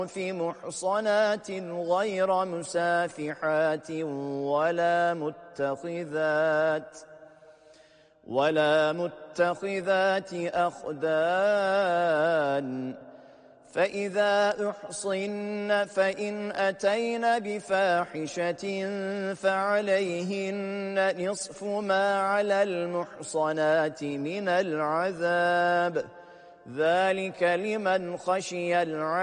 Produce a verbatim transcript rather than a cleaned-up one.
في محصنات غير مسافحات ولا متخذات ولا متخذات أخدان فإذا أحصن فإن أتين بفاحشة فعليهن نصف ما على المحصنات من العذاب ذلك لمن خشي العذاب